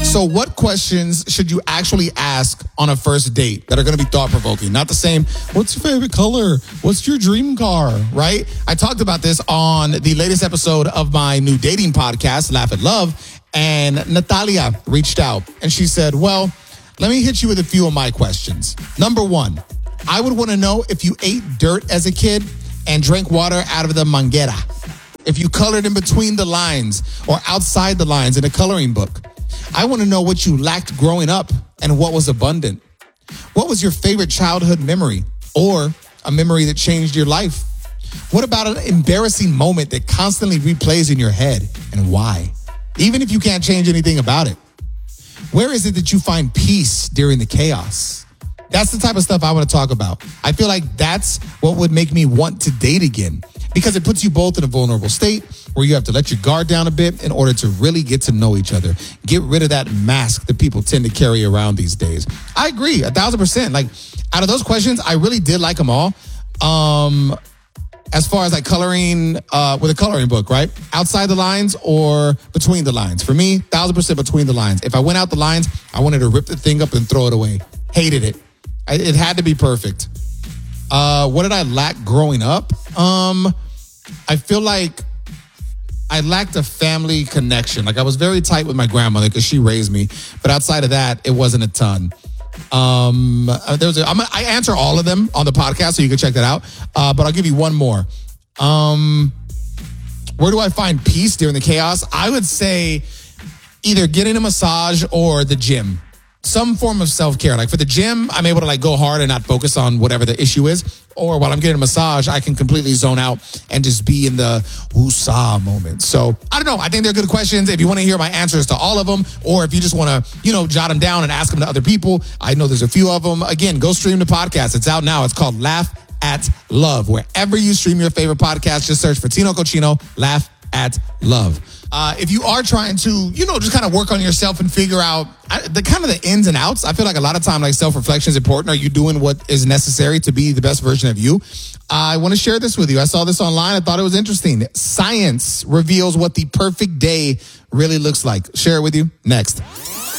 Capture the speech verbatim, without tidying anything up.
So what questions should you actually ask on a first date that are going to be thought-provoking? Not the same, what's your favorite color? What's your dream car, right? I talked about this on the latest episode of my new dating podcast, Laugh at Love, and Natalia reached out and she said, well, let me hit you with a few of my questions. Number one, I would want to know if you ate dirt as a kid and drank water out of the manguera. If you colored in between the lines or outside the lines in a coloring book. I want to know what you lacked growing up and what was abundant. What was your favorite childhood memory or a memory that changed your life? What about an embarrassing moment that constantly replays in your head and why? Even if you can't change anything about it. Where is it that you find peace during the chaos? That's the type of stuff I want to talk about. I feel like that's what would make me want to date again because it puts you both in a vulnerable state where you have to let your guard down a bit in order to really get to know each other. Get rid of that mask that people tend to carry around these days. I agree, a thousand percent. Like, out of those questions, I really did like them all. Um, as far as like coloring uh, with a coloring book, right? Outside the lines or between the lines. For me, thousand percent between the lines. If I went out the lines, I wanted to rip the thing up and throw it away. Hated it. I, it had to be perfect. Uh, what did I lack growing up? Um, I feel like I lacked a family connection. Like I was very tight with my grandmother because she raised me. But outside of that, it wasn't a ton. Um, there was a, I'm, I answer all of them on the podcast, so you can check that out. Uh, but I'll give you one more. Um, where do I find peace during the chaos? I would say either getting a massage or the gym. Some form of self-care. Like for the gym, I'm able to like go hard and not focus on whatever the issue is. Or while I'm getting a massage, I can completely zone out and just be in the woosah moment. So I don't know. I think they're good questions. If you want to hear my answers to all of them, or if you just want to, you know, jot them down and ask them to other people, I know there's a few of them. Again, go stream the podcast. It's out now. It's called Laugh at Love. Wherever you stream your favorite podcast, just search for Tino Cochino, Laugh at Love. Uh, if you are trying to, you know, just kind of work on yourself and figure out I, the kind of the ins and outs, I feel like a lot of time, like self-reflection is important. Are you doing what is necessary to be the best version of you? I want to share this with you. I saw this online. I thought it was interesting. Science reveals what the perfect day really looks like. Share it with you next.